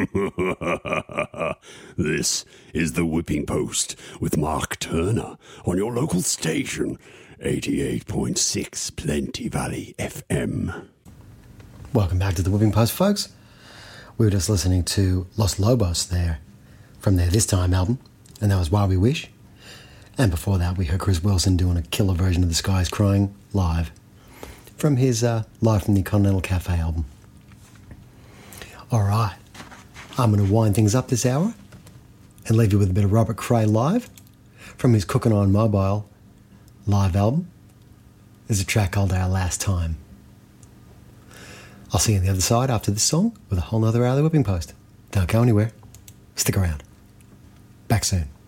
This is the Whipping Post with Mark Turner on your local station, 88.6 Plenty Valley FM. Welcome back to the Whipping Post, folks. We were just listening to Los Lobos there, from their This Time album, and that was Why We Wish. And before that, we heard Chris Wilson doing a killer version of The Sky Is Crying live, from his Live from the Continental Cafe album. All right, I'm going to wind things up this hour and leave you with a bit of Robert Cray live from his Cookin' on Mobile live album. There's a track called Our Last Time. I'll see you on the other side after this song with a whole nother hour of the Whipping Post. Don't go anywhere. Stick around. Back soon.